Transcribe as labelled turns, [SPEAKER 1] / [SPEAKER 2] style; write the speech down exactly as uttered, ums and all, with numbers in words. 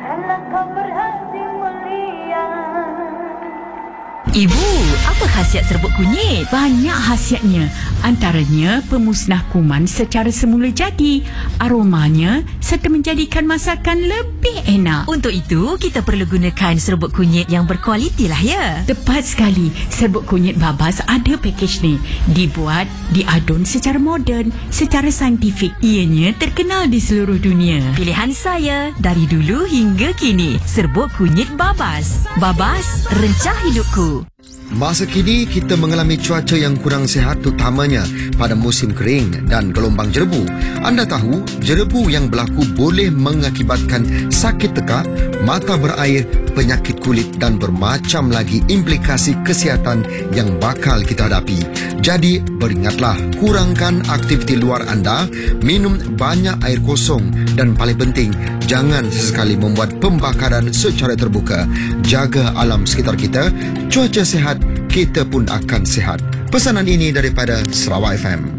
[SPEAKER 1] Ibu, apa khasiat serbuk kunyit?
[SPEAKER 2] Banyak khasiatnya. Antaranya pemusnah kuman secara semula jadi, aromanya serta menjadikan masakan lebih enak.
[SPEAKER 1] Untuk itu, kita perlu gunakan serbuk kunyit yang berkualiti lah ya.
[SPEAKER 2] Tepat sekali. Serbuk kunyit Babas ada pakej ni. Dibuat, diadun secara moden, secara saintifik. Ianya terkenal di seluruh dunia.
[SPEAKER 1] Pilihan saya dari dulu hingga kini. Serbuk kunyit Babas. Babas, rencah hidupku.
[SPEAKER 3] Masa kini kita mengalami cuaca yang kurang sihat, terutamanya pada musim kering dan gelombang jerebu. Anda tahu, jerebu yang berlaku boleh mengakibatkan sakit tekak, mata berair, penyakit kulit dan bermacam lagi implikasi kesihatan yang bakal kita hadapi. Jadi, beringatlah, kurangkan aktiviti luar anda, minum banyak air kosong dan paling penting, jangan sesekali membuat pembakaran secara terbuka. Jaga alam sekitar kita, cuaca sihat, kita pun akan sihat. Pesanan ini daripada Sarawak F M.